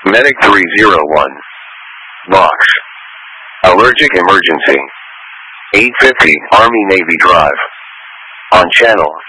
Medic 301. Box. Allergic emergency. 850 Army Navy Drive. On channel